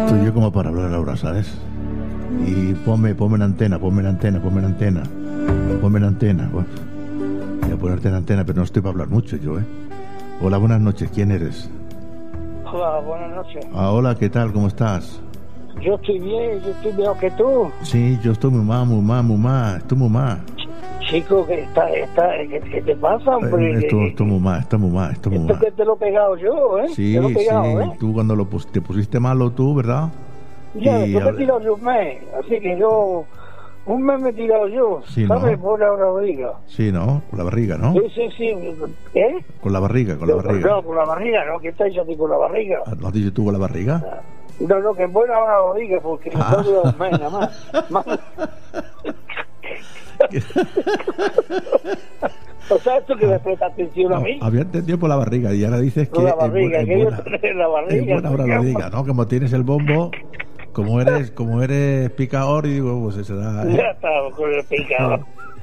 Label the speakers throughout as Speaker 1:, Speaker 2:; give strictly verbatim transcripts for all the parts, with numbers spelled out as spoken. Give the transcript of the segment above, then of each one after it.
Speaker 1: Estoy yo como para hablar ahora, ¿sabes? Y ponme, ponme en antena, ponme en antena, ponme en antena, ponme en antena. Bueno, voy a ponerte en antena, pero no estoy para hablar mucho yo, ¿eh? Hola, buenas noches, ¿quién eres?
Speaker 2: Hola, buenas noches.
Speaker 1: Ah, hola, ¿qué tal? ¿Cómo estás?
Speaker 2: Yo estoy bien, yo estoy mejor que tú.
Speaker 1: Sí, yo estoy muy mal, muy mal, muy mal, estoy muy mal.
Speaker 2: Chico, ¿qué, está, está, ¿qué, qué te pasa, hombre?
Speaker 1: Eh, esto, esto muy mal, esto muy mal, esto muy
Speaker 2: Esto
Speaker 1: mal.
Speaker 2: que te lo he pegado yo, ¿eh?
Speaker 1: Sí,
Speaker 2: te lo he pegado,
Speaker 1: sí,
Speaker 2: ¿eh?
Speaker 1: tú cuando lo pus- te pusiste malo tú, ¿verdad?
Speaker 2: Ya,
Speaker 1: Y
Speaker 2: después me he
Speaker 1: ahora-
Speaker 2: tirado yo un mes, así que yo... Un mes me he tirado yo,
Speaker 1: Sí,
Speaker 2: ¿sabes?
Speaker 1: ¿no?
Speaker 2: Por la barriga.
Speaker 1: Sí, ¿no? Con la barriga, ¿no?
Speaker 2: Sí, sí, sí. ¿Eh?
Speaker 1: Con la barriga, con la
Speaker 2: No,
Speaker 1: barriga.
Speaker 2: No, con la barriga, ¿no? ¿Qué estás diciendo con la barriga?
Speaker 1: Ah, ¿lo has dicho tú con la barriga?
Speaker 2: No, no, que en buena hora lo diga, porque
Speaker 1: Ah.
Speaker 2: no dura un mes nada más. Más- O sea, esto que me presta atención a
Speaker 1: No,
Speaker 2: mí.
Speaker 1: había entendido por la barriga y ahora dices que
Speaker 2: Con la
Speaker 1: en
Speaker 2: barriga,
Speaker 1: bu- en
Speaker 2: que yo
Speaker 1: buena,
Speaker 2: tengo la barriga.
Speaker 1: en buena hora lo
Speaker 2: caramba.
Speaker 1: diga, ¿no? Como tienes el bombo, como eres como eres picador, y digo, pues será...
Speaker 2: Ya
Speaker 1: ¿eh?
Speaker 2: estaba con el picado.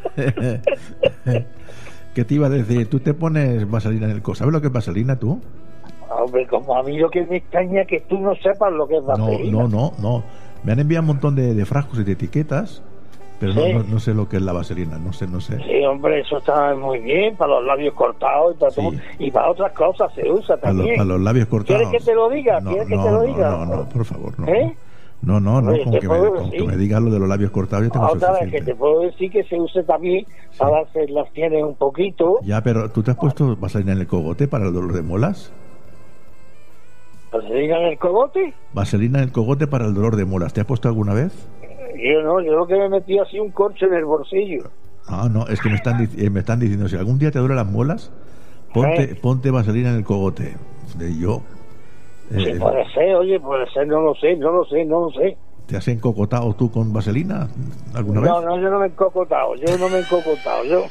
Speaker 1: ¿Qué te iba a decir? Tú te pones vaselina en el codo. ¿Sabes lo que es vaselina tú?
Speaker 2: Hombre, como a mí lo que me extraña es que tú no sepas lo que es
Speaker 1: No,
Speaker 2: vaselina.
Speaker 1: no, no, no. Me han enviado un montón de, de frascos y de etiquetas, pero no,
Speaker 2: Sí.
Speaker 1: no, no sé lo que es la vaselina, no sé, no sé.
Speaker 2: Sí, hombre, eso está muy bien para los labios cortados y para,
Speaker 1: Sí.
Speaker 2: todo, y para otras cosas se usa
Speaker 1: Para los,
Speaker 2: también.
Speaker 1: para los labios cortados.
Speaker 2: ¿Quieres que te lo diga?
Speaker 1: No,
Speaker 2: ¿Quieres que
Speaker 1: no,
Speaker 2: te lo
Speaker 1: no,
Speaker 2: diga?
Speaker 1: No, no, por favor, no.
Speaker 2: ¿Eh?
Speaker 1: No, no, no,
Speaker 2: Oye,
Speaker 1: con,
Speaker 2: te
Speaker 1: que me,
Speaker 2: puedo
Speaker 1: con que
Speaker 2: decir.
Speaker 1: me digas lo de los labios cortados yo tengo
Speaker 2: Otra vez que
Speaker 1: suficiente.
Speaker 2: te puedo decir que se use también para hacer las tienes un poquito.
Speaker 1: Ya, pero ¿tú te has puesto vaselina en el cogote para el dolor de muelas?
Speaker 2: Para se digan el cogote.
Speaker 1: Vaselina en el cogote para el dolor de muelas. ¿Te has puesto alguna vez?
Speaker 2: Yo no, yo lo que me metí así un corcho en el bolsillo.
Speaker 1: Ah, no, es que me están, dic- eh, me están diciendo, si algún día te duelen las muelas, ponte,
Speaker 2: ¿Eh?
Speaker 1: ponte vaselina en el cogote. De yo.
Speaker 2: Sí,
Speaker 1: Eh,
Speaker 2: puede ser, oye, puede ser, no lo sé, no lo sé, no lo sé.
Speaker 1: ¿Te has encocotado tú con vaselina alguna
Speaker 2: No,
Speaker 1: vez?
Speaker 2: no, yo no me he encocotado, yo no me he encocotado, yo.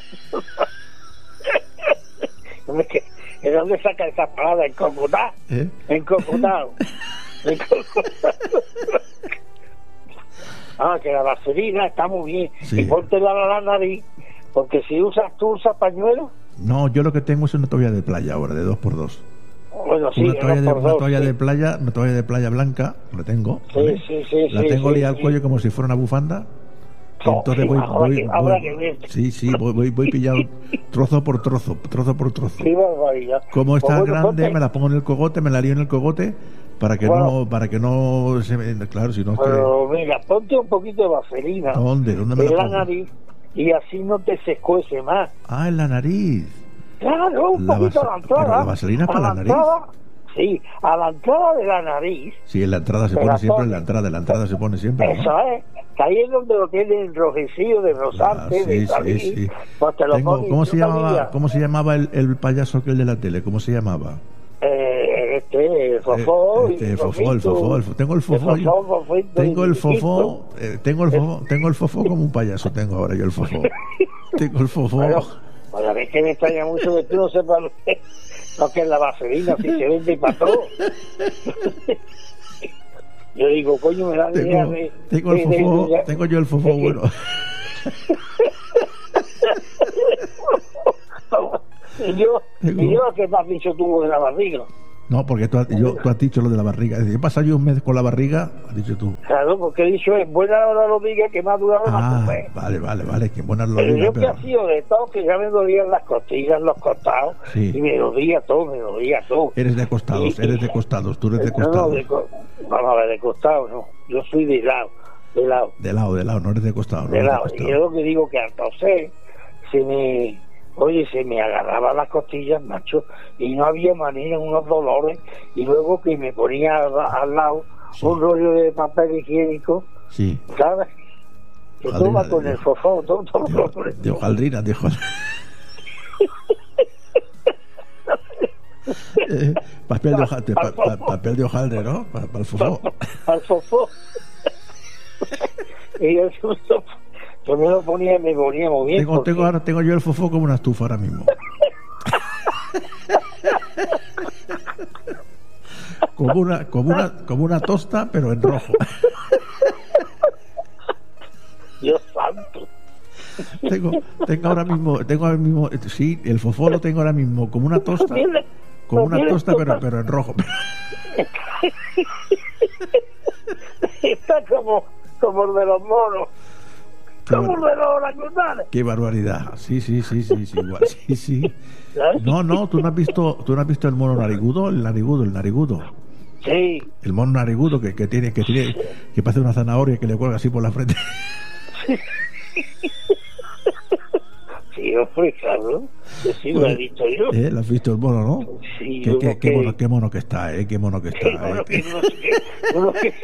Speaker 2: No me que- ¿De dónde saca esa palabra, encocotar?
Speaker 1: ¿Eh?
Speaker 2: Encocotado. Encocotado. Ah, que la vaselina está muy bien.
Speaker 1: Sí.
Speaker 2: Y póntela a la nariz, porque si usas, tú usas pañuelo,
Speaker 1: No, yo lo que tengo es una toalla de playa ahora, de dos por dos.
Speaker 2: bueno, sí,
Speaker 1: una toalla,
Speaker 2: dos
Speaker 1: de,
Speaker 2: por
Speaker 1: una
Speaker 2: dos,
Speaker 1: toalla
Speaker 2: sí.
Speaker 1: de playa, una toalla de playa blanca, la tengo.
Speaker 2: Sí,
Speaker 1: ¿vale?
Speaker 2: sí, sí,
Speaker 1: La
Speaker 2: sí,
Speaker 1: tengo
Speaker 2: sí,
Speaker 1: liada al
Speaker 2: sí.
Speaker 1: cuello como si fuera una bufanda. Y
Speaker 2: No,
Speaker 1: entonces
Speaker 2: sí,
Speaker 1: voy,
Speaker 2: ahora
Speaker 1: voy,
Speaker 2: que- ahora
Speaker 1: voy-
Speaker 2: que ves.
Speaker 1: sí, sí, voy, voy, voy pillado trozo por trozo, trozo por trozo.
Speaker 2: Qué barbaridad.
Speaker 1: Como está
Speaker 2: Pues bueno,
Speaker 1: grande,
Speaker 2: ponte-
Speaker 1: me la pongo en el cogote, me la lío en el cogote para que
Speaker 2: Bueno.
Speaker 1: no, para que no se me, claro, si no es que-
Speaker 2: Pero mira, ponte un poquito de vaselina
Speaker 1: ¿Dónde? ¿Dónde me
Speaker 2: en
Speaker 1: la
Speaker 2: la
Speaker 1: pongo?
Speaker 2: nariz y así no te se escuece más.
Speaker 1: Ah, en la nariz.
Speaker 2: Claro, un
Speaker 1: La
Speaker 2: poquito
Speaker 1: vas-
Speaker 2: a la entrada.
Speaker 1: pero la vaselina
Speaker 2: A
Speaker 1: para la nariz.
Speaker 2: entrada, sí, a la entrada de la nariz.
Speaker 1: Sí, en la entrada se
Speaker 2: Te
Speaker 1: pone
Speaker 2: la
Speaker 1: siempre, en
Speaker 2: pones.
Speaker 1: la entrada, en la entrada se pone siempre, ¿no?
Speaker 2: Eso es, que ahí es donde lo tienen enrojecido de
Speaker 1: Ah,
Speaker 2: rosante,
Speaker 1: sí,
Speaker 2: de
Speaker 1: sí,
Speaker 2: salir.
Speaker 1: sí.
Speaker 2: Pues te lo
Speaker 1: Tengo-
Speaker 2: pones,
Speaker 1: ¿cómo,
Speaker 2: yo
Speaker 1: se llamaba,
Speaker 2: sabía,
Speaker 1: ¿Cómo se llamaba el, el payaso aquel de la tele? ¿Cómo se llamaba?
Speaker 2: eh, este, el fofó.
Speaker 1: Eh, este,
Speaker 2: y
Speaker 1: el fofó, el fofó, el fo- tengo el fofó, yo.
Speaker 2: fofó, fofito
Speaker 1: Tengo
Speaker 2: y
Speaker 1: el
Speaker 2: chiquito.
Speaker 1: fofó, eh, tengo el fofó, tengo el fofó como un payaso, tengo ahora yo el fofó. Tengo el fofó.
Speaker 2: Bueno, pues a mí que me extraña mucho que tú no sepas lo que, lo que es la vaselina, si se vende para todo. Yo digo, coño, me da la idea
Speaker 1: Tengo,
Speaker 2: de...
Speaker 1: tengo el
Speaker 2: de- de-
Speaker 1: fofó,
Speaker 2: de-
Speaker 1: tengo yo el fofó
Speaker 2: de-
Speaker 1: bueno.
Speaker 2: Y yo,
Speaker 1: Tengo-
Speaker 2: y yo, ¿qué me has dicho tú de la barriga?
Speaker 1: No, porque tú has, yo, tú has dicho lo de la barriga. Es decir, he pasado yo un mes con la barriga, has dicho tú.
Speaker 2: Claro, porque he dicho, en buena hora lo diga que me ha durado más
Speaker 1: Ah,
Speaker 2: un mes.
Speaker 1: vale, vale, vale, que buenas lo
Speaker 2: Pero
Speaker 1: diga,
Speaker 2: yo que
Speaker 1: pero...
Speaker 2: ha sido de todo, que ya me dolían las costillas, los costados,
Speaker 1: Sí.
Speaker 2: y me dolía todo, me dolía todo.
Speaker 1: Eres de costados,
Speaker 2: Y-
Speaker 1: eres de costados, tú eres de
Speaker 2: No, no,
Speaker 1: costados.
Speaker 2: de, co- vamos a ver, de costado, no. Yo soy de lado, de lado,
Speaker 1: De lado, de lado, no eres de costado. No
Speaker 2: de
Speaker 1: eres de
Speaker 2: lado. Y
Speaker 1: costado.
Speaker 2: yo lo que digo que al toser, se me, oye, se me agarraban las costillas, macho, y no había manera, unos dolores, y luego que me ponía al, al lado
Speaker 1: Sí.
Speaker 2: un rollo de papel higiénico,
Speaker 1: Sí,
Speaker 2: ¿sabes? Que
Speaker 1: Joder,
Speaker 2: toma con
Speaker 1: de-
Speaker 2: el fofó, todo, todo,
Speaker 1: de,
Speaker 2: todo.
Speaker 1: de hojaldrina, de hojaldrina. Eh, papel, de hojaldre, pa- pa- papel de hojaldre, ¿no? Para el fofó.
Speaker 2: Al fofó. Y yo, yo me lo ponía y me ponía muy bien.
Speaker 1: Tengo,
Speaker 2: porque-
Speaker 1: tengo, ahora, tengo yo el fofó como una estufa ahora mismo. Como una, como una, como una tosta, pero en rojo.
Speaker 2: Dios santo.
Speaker 1: Tengo, tengo ahora mismo, tengo ahora mismo, sí, el fofó lo tengo ahora mismo como una tosta, como una tosta, pero, pero en rojo.
Speaker 2: está como, como el de los monos.
Speaker 1: Qué
Speaker 2: Como
Speaker 1: bar-
Speaker 2: el de los orangutanes.
Speaker 1: Qué barbaridad. Sí, sí, sí, sí, sí, igual. Sí, sí.
Speaker 2: ¿Sabes?
Speaker 1: No, no, tú no has visto, tú no has visto el mono narigudo, el narigudo, el narigudo.
Speaker 2: Sí,
Speaker 1: El mono narigudo que, que tiene, que tiene, que parece una zanahoria que le cuelga así por la frente.
Speaker 2: sí, hombre, claro. Que sí, lo he dicho yo.
Speaker 1: ¿Eh? ¿Lo has visto el mono, no?
Speaker 2: Sí,
Speaker 1: Qué,
Speaker 2: uno
Speaker 1: qué, qué
Speaker 2: que-
Speaker 1: mono, qué mono que está, ¿eh? Qué mono que está.
Speaker 2: Sí, uno
Speaker 1: ¿eh?
Speaker 2: que- uno que- uno que-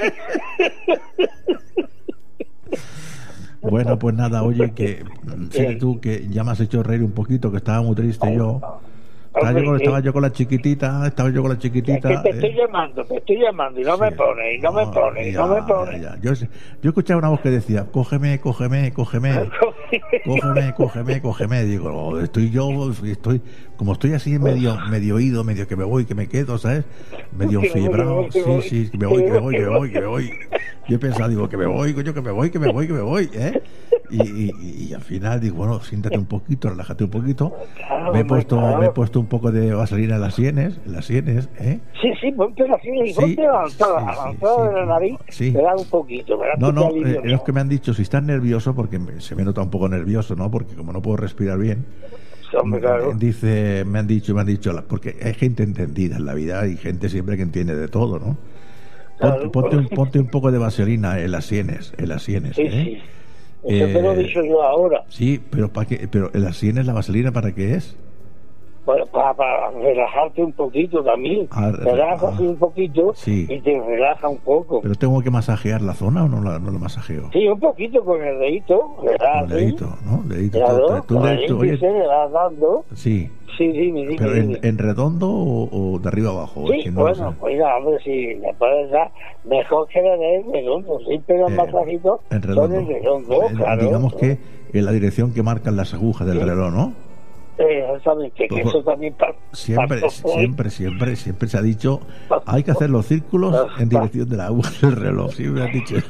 Speaker 1: Bueno, pues nada, oye, que fíjate tú que ya me has hecho reír un poquito, que estaba muy triste yo. Estaba yo, con,
Speaker 2: Hombre,
Speaker 1: estaba
Speaker 2: sí.
Speaker 1: yo con la chiquitita, estaba yo con la
Speaker 2: Es
Speaker 1: chiquitita.
Speaker 2: que te
Speaker 1: eh.
Speaker 2: estoy llamando, te estoy llamando y no me
Speaker 1: Sí.
Speaker 2: pone, y no me pone, y no
Speaker 1: ya,
Speaker 2: me pone.
Speaker 1: ya, ya. Yo, sé- yo escuchaba una voz que decía, cógeme, cógeme, cógeme, cógeme, cógeme, cógeme. Digo, oh, estoy yo, estoy, como estoy así medio, medio oído, medio que me voy, que me quedo, ¿sabes? Medio
Speaker 2: Que me voy,
Speaker 1: fibrado,
Speaker 2: que me voy,
Speaker 1: sí, sí, que me voy, que me voy, que me voy, que me voy. Yo he pensado, digo, que me voy, coño, que me voy, que me voy, que me voy, ¿eh? Y, y, y al final digo, bueno, siéntate un poquito, relájate un poquito.
Speaker 2: Claro,
Speaker 1: Me he
Speaker 2: hombre,
Speaker 1: puesto,
Speaker 2: claro.
Speaker 1: me he puesto un poco de vaselina en las sienes, en las sienes, ¿eh?
Speaker 2: Sí, sí, ponte la sien y
Speaker 1: Sí,
Speaker 2: ponte avanzada,
Speaker 1: sí, sí,
Speaker 2: avanzada
Speaker 1: sí,
Speaker 2: de la nariz,
Speaker 1: sí.
Speaker 2: te da un poquito, ¿verdad?
Speaker 1: No,
Speaker 2: Tú te
Speaker 1: no,
Speaker 2: alivias,
Speaker 1: eh, los que me han dicho, si estás nervioso, porque me- se me nota un poco nervioso, ¿no? Porque como no puedo respirar bien,
Speaker 2: Hombre, claro.
Speaker 1: mm, dice, me han dicho, me han dicho, la- porque hay gente entendida en la vida y gente siempre que entiende de todo, ¿no? Ponte,
Speaker 2: Claro.
Speaker 1: ponte un, ponte un poco de vaselina en las sienes, en las sienes,
Speaker 2: Sí,
Speaker 1: ¿eh?
Speaker 2: sí. Eso te lo he
Speaker 1: Eh,
Speaker 2: dicho yo ahora.
Speaker 1: Sí, pero para qué, pero en las sienes la vaselina ¿para qué es?
Speaker 2: Para, para, para relajarte un poquito también.
Speaker 1: Ah,
Speaker 2: Te relajas
Speaker 1: ah,
Speaker 2: así un poquito
Speaker 1: sí.
Speaker 2: y te relaja un poco.
Speaker 1: ¿Pero tengo que masajear la zona o no la, no la masajeo?
Speaker 2: Sí, un poquito con el dedito. ¿verdad?
Speaker 1: Un dedito, ¿no? Dedito.
Speaker 2: Claro,
Speaker 1: Tú- tú-
Speaker 2: con el
Speaker 1: dedito, oye,
Speaker 2: índice le vas dando.
Speaker 1: sí.
Speaker 2: Sí, dime, dime,
Speaker 1: ¿Pero en,
Speaker 2: dime.
Speaker 1: en redondo o, o de arriba abajo? Es
Speaker 2: Sí,
Speaker 1: que no lo
Speaker 2: bueno,
Speaker 1: sé.
Speaker 2: pues ya, hombre, si le puedes dar, mejor que le des redondo. Siempre los
Speaker 1: Eh,
Speaker 2: masajitos
Speaker 1: en
Speaker 2: son
Speaker 1: redondo.
Speaker 2: en redondo,
Speaker 1: En-
Speaker 2: claro.
Speaker 1: Digamos que en la dirección que marcan las agujas del
Speaker 2: Sí.
Speaker 1: reloj, ¿no?
Speaker 2: Eh, exactamente, que
Speaker 1: Pues,
Speaker 2: eso también para...
Speaker 1: Siempre, siempre, siempre, siempre se ha dicho, hay que hacer los círculos en dirección de la aguja del reloj. Siempre han dicho.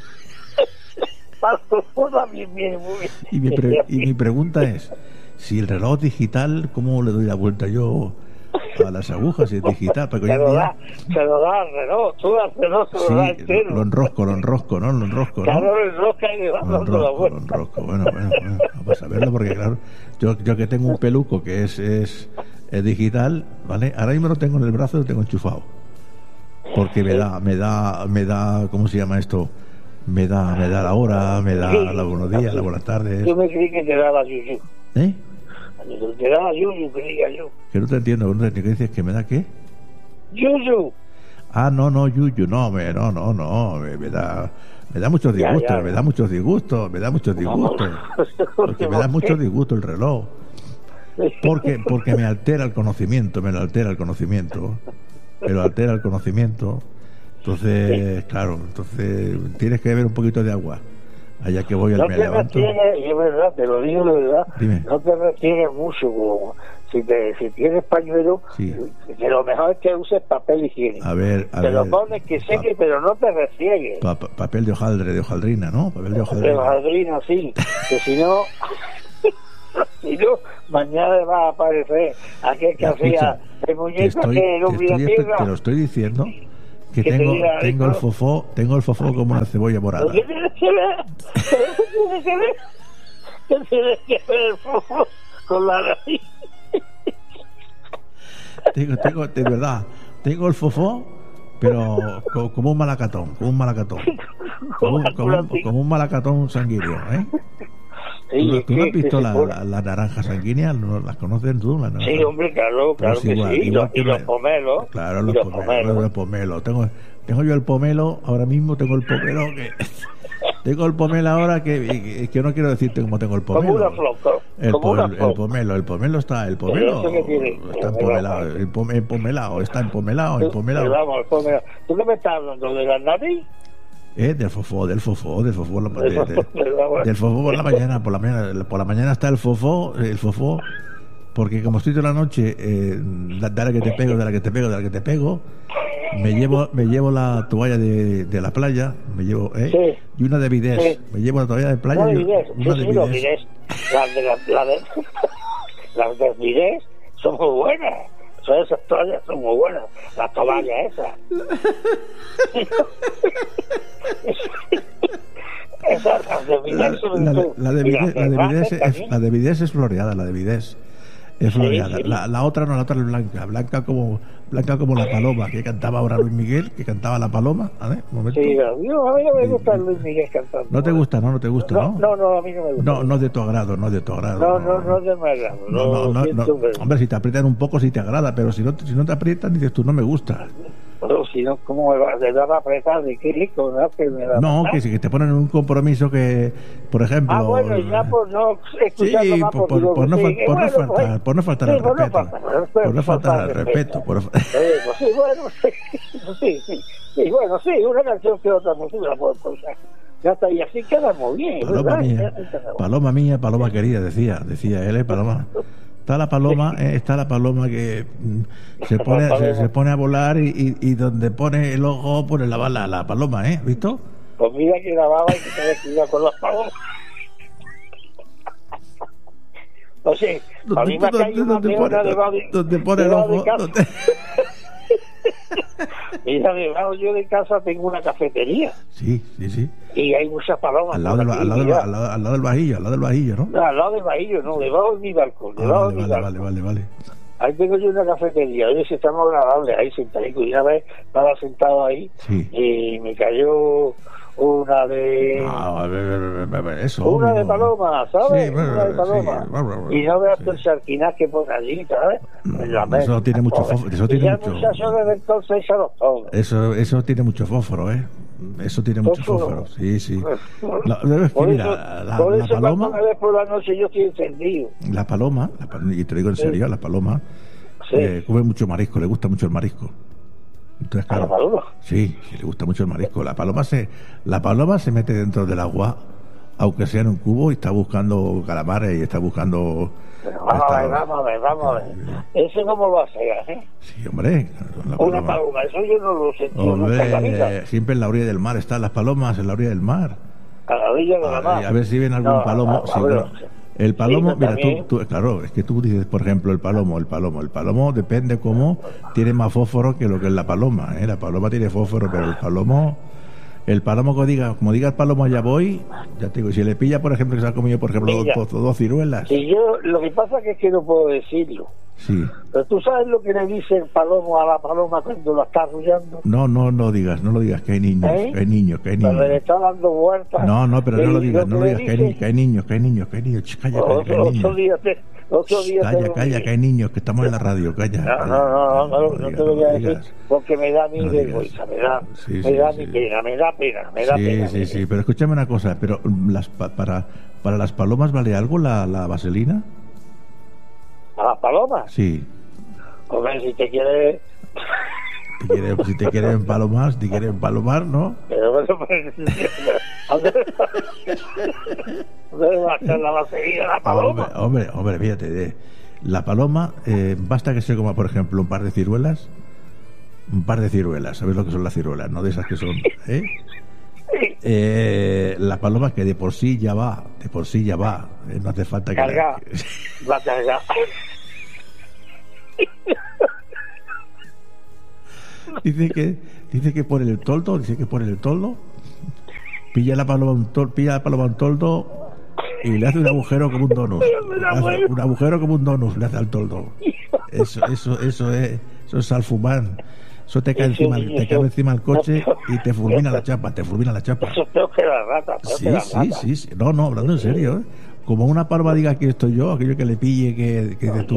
Speaker 2: también viene muy bien.
Speaker 1: Y mi, pre- y mi pregunta es, si el reloj digital, ¿cómo le doy la vuelta yo a las agujas si es digital? Porque hoy
Speaker 2: Se
Speaker 1: en
Speaker 2: lo
Speaker 1: día,
Speaker 2: da, se lo da al reloj, tú al reloj se lo da
Speaker 1: sí,
Speaker 2: entero.
Speaker 1: lo enrosco, lo enrosco, ¿no? Lo enrosco, ¿no?
Speaker 2: Claro, el rosca y le va
Speaker 1: Lo
Speaker 2: dando la
Speaker 1: enrosco, lo
Speaker 2: vuelta.
Speaker 1: enrosco. Bueno, bueno, bueno, vamos a verlo porque claro, yo, yo que tengo un peluco que es, es, es digital, ¿vale? Ahora mismo lo tengo en el brazo y lo tengo enchufado. Porque me da, me da, me da, ¿cómo se llama esto? Me da, me da la hora, me da
Speaker 2: Sí.
Speaker 1: los buenos días, las buenas tardes.
Speaker 2: Yo me creí que te daba yuyu.
Speaker 1: ¿Eh?
Speaker 2: Te daba yuyu, creía yo.
Speaker 1: Que no te entiendo, no te entiendo. ¿Qué dices? ¿Que me da qué?
Speaker 2: Yuyu.
Speaker 1: Ah, no, no, Yuyu, no, me, no, no, no, me, me da, me da muchos
Speaker 2: Ya,
Speaker 1: disgustos,
Speaker 2: ya.
Speaker 1: me da muchos disgustos, me da muchos disgustos, porque me da muchos disgustos el reloj, porque, porque me altera el conocimiento, me lo altera el conocimiento, me lo altera el conocimiento, entonces, claro, entonces tienes que beber un poquito de agua, allá que voy,
Speaker 2: No
Speaker 1: me
Speaker 2: te
Speaker 1: levanto,
Speaker 2: retienes, y es verdad, te lo digo de verdad,
Speaker 1: Dime.
Speaker 2: no te retienes mucho. Como si, te, si tienes pañuelo,
Speaker 1: Sí.
Speaker 2: que lo mejor es que uses papel higiénico.
Speaker 1: a ver, a
Speaker 2: te lo
Speaker 1: ver,
Speaker 2: pones que seque, pero no te resiegues.
Speaker 1: pa- pa- papel de hojaldre, de hojaldrina, ¿no? Papel de
Speaker 2: De
Speaker 1: hojaldrina.
Speaker 2: hojaldrina, sí, que si no, si no, mañana va a aparecer aquel que
Speaker 1: Ya,
Speaker 2: hacía
Speaker 1: escucha,
Speaker 2: el
Speaker 1: te
Speaker 2: muñeco
Speaker 1: estoy,
Speaker 2: que no
Speaker 1: te
Speaker 2: hubiera
Speaker 1: estoy-
Speaker 2: tierra.
Speaker 1: te lo estoy diciendo que
Speaker 2: Que te
Speaker 1: tengo,
Speaker 2: diga,
Speaker 1: tengo el
Speaker 2: hijo.
Speaker 1: fofó, tengo el fofó como una cebolla morada.
Speaker 2: ¿Qué tienes que ver? ¿Qué tienes que ver? ¿Qué tienes que ver el fofo con la nariz?
Speaker 1: Tengo, tengo, de verdad, tengo el fofó, pero co- como un malacatón, como un malacatón, como, un- como, un- como un malacatón sanguíneo, ¿eh? ¿Tú, no- tú no has visto la, la, la naranja sanguínea? ¿No las conoces tú? La naranja?
Speaker 2: Sí, hombre, claro, claro
Speaker 1: Pues
Speaker 2: que
Speaker 1: igual,
Speaker 2: sí. Y
Speaker 1: igual
Speaker 2: los,
Speaker 1: que
Speaker 2: y los
Speaker 1: me-
Speaker 2: pomelos.
Speaker 1: Claro,
Speaker 2: y
Speaker 1: los,
Speaker 2: los
Speaker 1: pomelos,
Speaker 2: pomelos.
Speaker 1: los pomelos. Tengo, tengo yo el pomelo, ahora mismo tengo el pomelo que... Tengo el pomelo ahora que, que, que no quiero decirte cómo tengo el pomelo.
Speaker 2: Como una flor, co-
Speaker 1: El,
Speaker 2: como
Speaker 1: po-
Speaker 2: una
Speaker 1: el, el
Speaker 2: flor.
Speaker 1: pomelo, el pomelo está, el pomelo
Speaker 2: ¿Eso qué tiene?
Speaker 1: está empomelado, el pom- empomelado, está empomelado,
Speaker 2: Pero
Speaker 1: empomelado.
Speaker 2: vamos, el pomelo. ¿Tú qué me estás hablando? ¿De la nariz?
Speaker 1: Eh, del fofó, del fofó, del fofó, la-
Speaker 2: Del
Speaker 1: de- de-
Speaker 2: fofó, pero vamos.
Speaker 1: del fofó por la mañana, por la mañana, por la mañana está el fofó, el fofó, porque como estoy toda la noche, eh, da- dale que te pego, dale que te pego, dale que te pego, me llevo, me llevo la toalla de, de la playa, me llevo, eh,
Speaker 2: Sí.
Speaker 1: y una de bidés,
Speaker 2: Sí.
Speaker 1: me llevo la toalla de playa
Speaker 2: No
Speaker 1: y
Speaker 2: olvides,
Speaker 1: una
Speaker 2: sí,
Speaker 1: de
Speaker 2: sí, no
Speaker 1: bidés.
Speaker 2: olvides. Las de, la, la de, las de bidés son muy buenas. Son esas toallas son muy buenas. Las toallas esas. Esa, la de Vidés, sobre
Speaker 1: La,
Speaker 2: todo.
Speaker 1: la de
Speaker 2: Y
Speaker 1: Vidés, la de
Speaker 2: Cervantes
Speaker 1: Vidés es,
Speaker 2: también.
Speaker 1: la de Vidés es floreada, la de Vidés es
Speaker 2: Sí,
Speaker 1: floreada.
Speaker 2: sí.
Speaker 1: La, la otra no, la otra es blanca, blanca como blanca como la paloma que cantaba ahora Luis Miguel, que cantaba la paloma. A ver, un momento.
Speaker 2: Sí, pero yo, a mí no me gusta Luis Miguel cantando.
Speaker 1: No te gusta, no, no te gusta,
Speaker 2: No,
Speaker 1: ¿no?
Speaker 2: no, no, a mí no me gusta.
Speaker 1: No, no es de tu agrado, no es de tu agrado.
Speaker 2: No, no, no es de mi agrado.
Speaker 1: No, no,
Speaker 2: lo
Speaker 1: no,
Speaker 2: siento,
Speaker 1: no.
Speaker 2: pero-
Speaker 1: Hombre, si te aprietan un poco, sí te agrada, pero si no, si no te aprietan, dices tú, no me gusta.
Speaker 2: Pero si no, ¿cómo me va a dar a apretar? ¿De qué rico? ¿No? Que me da
Speaker 1: No,
Speaker 2: a
Speaker 1: que si que te ponen en un compromiso que, por ejemplo...
Speaker 2: Ah, bueno, ya por no escucharlo
Speaker 1: Sí,
Speaker 2: más,
Speaker 1: por,
Speaker 2: porque
Speaker 1: por, por no,
Speaker 2: sí,
Speaker 1: fal- por, no
Speaker 2: bueno,
Speaker 1: faltar,
Speaker 2: pues,
Speaker 1: por no faltar
Speaker 2: sí,
Speaker 1: al
Speaker 2: por no
Speaker 1: respeto.
Speaker 2: faltar,
Speaker 1: Por no faltar al respeto. Por...
Speaker 2: Eh, pues sí, bueno, sí, sí, sí, sí, bueno, sí, una canción que otra música puedo escuchar. Ya está, y así queda muy bien,
Speaker 1: Paloma
Speaker 2: ¿verdad?
Speaker 1: mía,
Speaker 2: Ya está muy
Speaker 1: paloma mía, paloma querida, decía, decía él, ¿eh? Paloma. Está la paloma, eh, está la paloma que mm, se pone, se, se pone a volar y, y, y donde pone el ojo pone la bala, la paloma, ¿eh? ¿Visto?
Speaker 2: Pues mira que la baba y que se descuida con las palomas. O sea, a mí me ha caído una
Speaker 1: ¿Dónde
Speaker 2: peona
Speaker 1: pone,
Speaker 2: debajo de...
Speaker 1: donde pone el
Speaker 2: debajo de
Speaker 1: ojo?
Speaker 2: casa.
Speaker 1: ¿Dónde?
Speaker 2: Mira, debajo yo de casa tengo una cafetería
Speaker 1: Sí, sí, sí.
Speaker 2: y hay muchas palomas.
Speaker 1: Al lado, del,
Speaker 2: por aquí,
Speaker 1: al, lado del,
Speaker 2: mira.
Speaker 1: al, lado, al lado del vajillo, al lado del vajillo, ¿no?
Speaker 2: No, al lado del bahillo, no, debajo de mi balcón.
Speaker 1: Ah,
Speaker 2: Debajo
Speaker 1: vale,
Speaker 2: de mi
Speaker 1: vale,
Speaker 2: balcón.
Speaker 1: vale, vale, vale.
Speaker 2: Ahí tengo yo una cafetería, oye, si estamos agradables ahí sentaditos. Y una vez estaba sentado ahí
Speaker 1: Sí.
Speaker 2: y me cayó una de...
Speaker 1: Ah, a ver, a ver, a ver, a ver, eso.
Speaker 2: Una de
Speaker 1: no.
Speaker 2: paloma, ¿sabes?
Speaker 1: Sí, bueno,
Speaker 2: una de
Speaker 1: sí,
Speaker 2: paloma.
Speaker 1: bueno, bueno,
Speaker 2: Y no veas
Speaker 1: sí.
Speaker 2: tú el charquinaz que pone allí, ¿sabes? En la
Speaker 1: Mm,
Speaker 2: mesa,
Speaker 1: eso tiene mucho
Speaker 2: joder.
Speaker 1: fósforo, eso
Speaker 2: Y
Speaker 1: tiene
Speaker 2: ya el
Speaker 1: mucho-
Speaker 2: muchacho desde entonces se lo toma.
Speaker 1: Eso, eso tiene mucho fósforo, ¿eh? Eso tiene mucho
Speaker 2: Fósforo.
Speaker 1: fósforo, sí, sí.
Speaker 2: Por
Speaker 1: La, es que
Speaker 2: por
Speaker 1: mira,
Speaker 2: eso,
Speaker 1: la,
Speaker 2: por
Speaker 1: la
Speaker 2: eso
Speaker 1: paloma,
Speaker 2: cuando me ves por la noche yo estoy encendido.
Speaker 1: la paloma, la pa- y te digo en
Speaker 2: Sí.
Speaker 1: serio, la paloma
Speaker 2: Sí.
Speaker 1: eh, come mucho marisco, le gusta mucho el marisco. Entonces,
Speaker 2: ¿A la
Speaker 1: claro,
Speaker 2: paloma?
Speaker 1: sí, sí, le gusta mucho el marisco. La paloma se, la paloma se mete dentro del agua, aunque sea en un cubo, y está buscando calamares y está buscando.
Speaker 2: Pero vamos a
Speaker 1: está-
Speaker 2: ver, vamos a ver, vamos a ver. ¿Eso cómo lo hace, eh?
Speaker 1: Sí, hombre, la
Speaker 2: Una
Speaker 1: paloma.
Speaker 2: paloma, eso yo no lo sentí nunca en la vida.
Speaker 1: Hombre, siempre en la orilla del mar están las palomas, en la orilla del mar.
Speaker 2: A la orilla de la
Speaker 1: A,
Speaker 2: mar.
Speaker 1: a ver si ven algún
Speaker 2: No,
Speaker 1: palomo.
Speaker 2: a- a
Speaker 1: Sí,
Speaker 2: ver,
Speaker 1: bueno, el palomo,
Speaker 2: sí,
Speaker 1: mira,
Speaker 2: también.
Speaker 1: tú, tú- claro, es que tú dices, por ejemplo, el palomo, el palomo, el palomo depende cómo tiene más fósforo que lo que es la paloma, ¿eh? La paloma tiene fósforo, pero el palomo, el palomo como diga, como diga el palomo allá voy, ya te digo, si le pilla, por ejemplo, que se ha comido, por ejemplo,
Speaker 2: Mira.
Speaker 1: dos, dos ciruelas,
Speaker 2: Y yo, lo que pasa que es que no puedo decirlo.
Speaker 1: sí.
Speaker 2: Pero tú sabes lo que le dice el palomo a la paloma cuando la está arrullando.
Speaker 1: No, no, no digas, no lo digas, que hay niños,
Speaker 2: ¿Eh?
Speaker 1: que hay niños, que hay
Speaker 2: Pero le
Speaker 1: niños.
Speaker 2: está dando vueltas.
Speaker 1: No, no, pero no
Speaker 2: Y
Speaker 1: lo digas, no lo
Speaker 2: que
Speaker 1: digas,
Speaker 2: le
Speaker 1: que hay,
Speaker 2: dice-
Speaker 1: ni- que hay niños, que hay niños, que hay niños, Ch, calla, calla, que hay
Speaker 2: Otro, otro
Speaker 1: niños.
Speaker 2: día te, otro día te
Speaker 1: Calla,
Speaker 2: lo
Speaker 1: calla,
Speaker 2: diré.
Speaker 1: que hay niños, que estamos en la radio, calla.
Speaker 2: No,
Speaker 1: calla.
Speaker 2: no, no, no, no, no
Speaker 1: digas,
Speaker 2: te lo voy a decir
Speaker 1: digas.
Speaker 2: porque me da a mí
Speaker 1: No
Speaker 2: vergüenza, me da,
Speaker 1: Sí,
Speaker 2: me
Speaker 1: sí,
Speaker 2: da
Speaker 1: sí.
Speaker 2: mi pena, me da pena, me da
Speaker 1: Sí,
Speaker 2: pena.
Speaker 1: sí, sí, pero escúchame una cosa, pero mm, las pa- para para las palomas vale algo la, la vaselina?
Speaker 2: ¿A las palomas?
Speaker 1: Sí.
Speaker 2: Hombre, si te quieres...
Speaker 1: Te quieren- si te quieren palomar, si te quieren palomar, ¿no?
Speaker 2: Pero bueno, pues... ¿Dónde ¿Dónde va a estar la vaselina de la
Speaker 1: Hombre,
Speaker 2: paloma?
Speaker 1: hombre, hombre, fíjate, eh, la paloma, eh, basta que se coma, por ejemplo, un par de ciruelas, un par de ciruelas, ¿sabes lo que son las ciruelas? No de esas que son, ¿eh? Eh, la paloma que de por sí ya va, de por sí ya va, eh, no hace falta que... la-
Speaker 2: Carga, va a cargar.
Speaker 1: Dice que dice que por el toldo, dice que por el toldo pilla la paloma un tol, pilla la paloma un toldo y le hace un agujero como un donut. Le hace un agujero como un donut le hace al toldo. Eso eso eso es eso es salfumán. Eso te cae
Speaker 2: Eso,
Speaker 1: encima, te
Speaker 2: eso.
Speaker 1: cae encima el coche y te fulmina la chapa, te fulmina la chapa.
Speaker 2: Eso es peor que la rata, peor
Speaker 1: Sí,
Speaker 2: que la
Speaker 1: sí,
Speaker 2: rata.
Speaker 1: sí, sí. No, no, hablando en serio, ¿eh? Como una paloma diga aquí estoy yo, aquello que le pille que, que dices tú,